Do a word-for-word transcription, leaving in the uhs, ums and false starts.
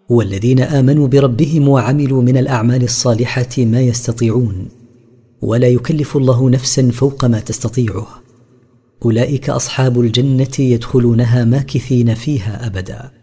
والذين آمنوا بربهم وعملوا من الأعمال الصالحة ما يستطيعون، ولا يكلف الله نفسا فوق ما تستطيعه. أولئك أصحاب الجنة يدخلونها ماكثين فيها أبدا.